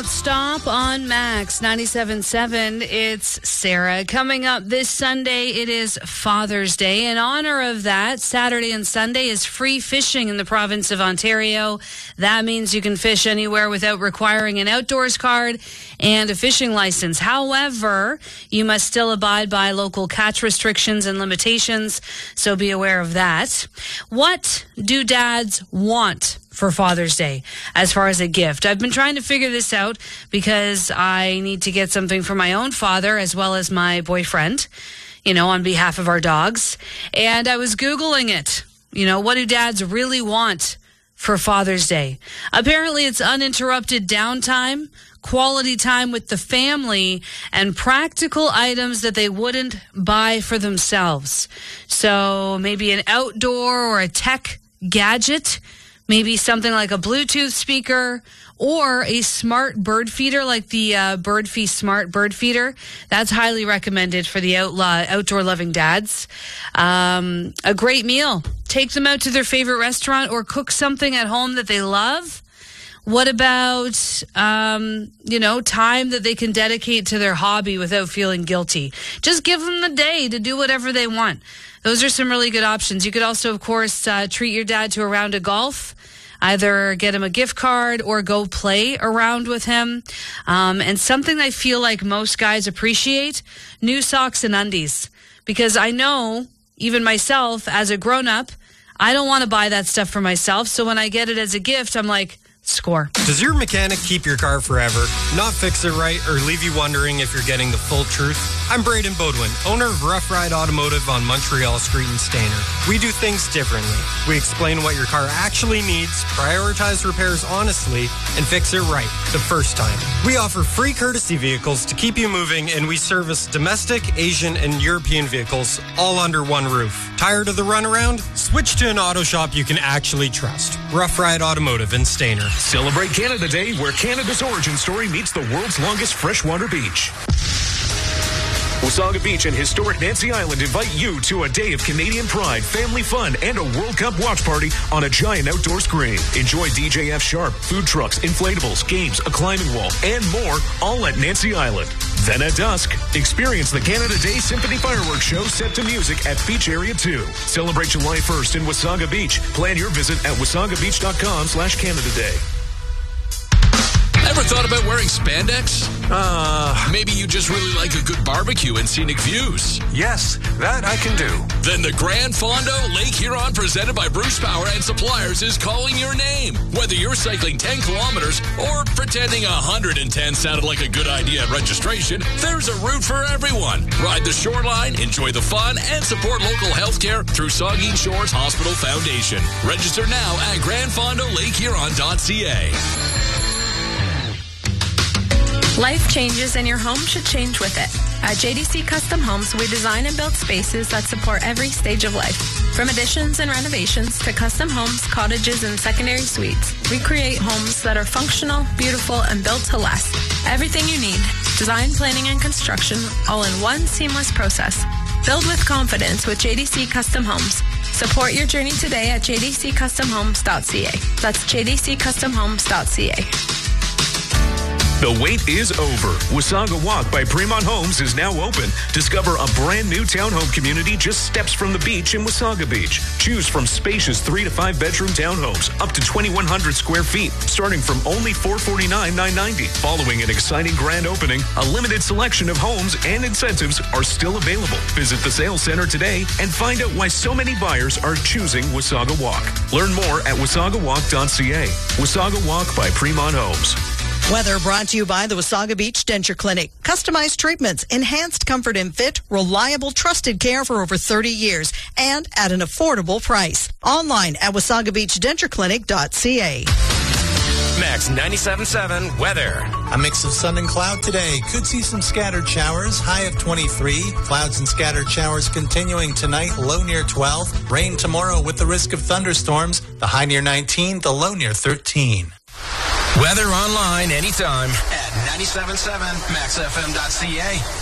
Stop on Max 97.7. It's Sarah. Coming up this Sunday, it is Father's Day. In honor of that, Saturday and Sunday is free fishing in the province of Ontario. That means you can fish anywhere without requiring an outdoors card and a fishing license. However, you must still abide by local catch restrictions and limitations, so be aware of that. What do dads want for Father's Day as far as a gift? I've been trying to figure this out because I need to get something for my own father as well as my boyfriend, on behalf of our dogs. And I was Googling it. What do dads really want for Father's Day? Apparently it's uninterrupted downtime, quality time with the family, and practical items that they wouldn't buy for themselves. So maybe an outdoor or a tech gadget, maybe something like a Bluetooth speaker or a smart bird feeder like the Birdfeast Smart Bird Feeder. That's highly recommended for the outdoor loving dads. A great meal. Take them out to their favorite restaurant or cook something at home that they love. What about, time that they can dedicate to their hobby without feeling guilty? Just give them the day to do whatever they want. Those are some really good options. You could also, of course, treat your dad to a round of golf. Either get him a gift card or go play around with him. And something I feel like most guys appreciate, new socks and undies. Because I know, even myself, as a grown-up, I don't want to buy that stuff for myself. So when I get it as a gift, I'm like, score. Does your mechanic keep your car forever, not fix it right, or leave you wondering if you're getting the full truth? I'm Braden Bodwin, owner of Rough Ride Automotive on Montreal Street in Stayner. We do things differently. We explain what your car actually needs, prioritize repairs honestly, and fix it right the first time. We offer free courtesy vehicles to keep you moving, and we service domestic, Asian, and European vehicles all under one roof. Tired of the runaround? Switch to an auto shop you can actually trust. Rough Ride Automotive in Stayner. Celebrate Canada Day, where Canada's origin story meets the world's longest freshwater beach. Wasaga Beach and historic Nancy Island invite you to a day of Canadian pride, family fun, and a World Cup watch party on a giant outdoor screen. Enjoy DJ F Sharp, food trucks, inflatables, games, a climbing wall, and more, all at Nancy Island. Then at dusk, experience the Canada Day Symphony Fireworks Show set to music at Beach Area 2. Celebrate July 1st in Wasaga Beach. Plan your visit at wasagabeach.com/Canada Day. Ever thought about wearing spandex? Maybe you just really like a good barbecue and scenic views. Yes, that I can do. Then the Grand Fondo Lake Huron, presented by Bruce Power and Suppliers, is calling your name. Whether you're cycling 10 kilometers or pretending 110 sounded like a good idea at registration, there's a route for everyone. Ride the shoreline, enjoy the fun, and support local healthcare through Saugeen Shores Hospital Foundation. Register now at grandfondolakehuron.ca. Life changes and your home should change with it. At JDC Custom Homes, we design and build spaces that support every stage of life. From additions and renovations to custom homes, cottages, and secondary suites, we create homes that are functional, beautiful, and built to last. Everything you need, design, planning, and construction, all in one seamless process. Build with confidence with JDC Custom Homes. Support your journey today at jdccustomhomes.ca. That's jdccustomhomes.ca. The wait is over. Wasaga Walk by Fremont Homes is now open. Discover a brand new townhome community just steps from the beach in Wasaga Beach. Choose from spacious 3 to 5 bedroom townhomes up to 2,100 square feet, starting from only $449,990. Following an exciting grand opening, a limited selection of homes and incentives are still available. Visit the sales center today and find out why so many buyers are choosing Wasaga Walk. Learn more at wasagawalk.ca. Wasaga Walk by Fremont Homes. Weather brought to you by the Wasaga Beach Denture Clinic. Customized treatments, enhanced comfort and fit, reliable, trusted care for over 30 years, and at an affordable price. Online at wasagabeachdentureclinic.ca. Max 97.7 weather. A mix of sun and cloud today. Could see some scattered showers. High of 23. Clouds and scattered showers continuing tonight. Low near 12. Rain tomorrow with the risk of thunderstorms. The high near 19. The low near 13. Weather online anytime at 97.7maxfm.ca.